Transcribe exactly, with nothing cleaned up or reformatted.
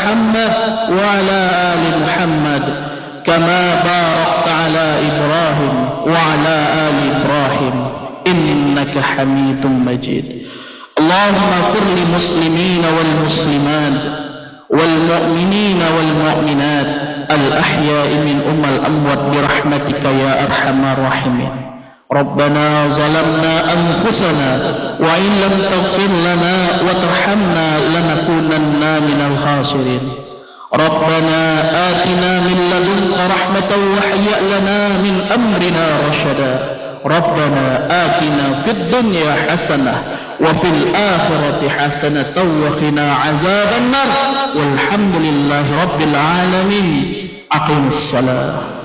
محمد وعلى آل محمد كما باركت على إبراهيم وعلى آل إبراهيم إنك حميد مجيد. اللهم اغفر للمسلمين والمسلمات والمؤمنين والمؤمنات الأحياء منهم والأموات برحمتك يا أرحم الراحمين. ربنا ظلمنا أنفسنا وإن لم تغفر لنا وترحمنا لنكونن من الخاسرين. ربنا آتنا من لدنك رحمة وهيئ لنا من أمرنا رشدا. ربنا آتنا في الدنيا حسنة وفي الآخرة حسنة وقنا عذاب النار والحمد لله رب العالمين. أقم الصلاة.